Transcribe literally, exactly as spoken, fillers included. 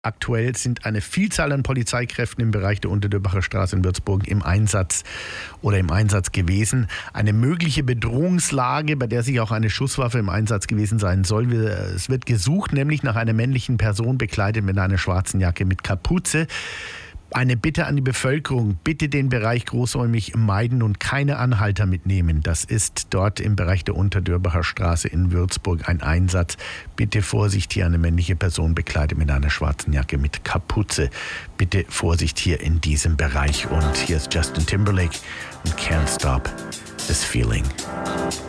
Aktuell sind eine Vielzahl an Polizeikräften im Bereich der Unterdürbacher Straße in Würzburg im Einsatz oder im Einsatz gewesen. Eine mögliche Bedrohungslage, bei der sich auch eine Schusswaffe im Einsatz gewesen sein soll. Es wird gesucht, nämlich nach einer männlichen Person, bekleidet mit einer schwarzen Jacke mit Kapuze. Eine Bitte an die Bevölkerung, bitte den Bereich großräumig meiden und keine Anhalter mitnehmen. Das ist dort im Bereich der Unterdürbacher Straße in Würzburg ein Einsatz. Bitte Vorsicht, hier eine männliche Person bekleidet mit einer schwarzen Jacke mit Kapuze. Bitte Vorsicht hier in diesem Bereich. Und hier ist Justin Timberlake und Can't Stop This Feeling.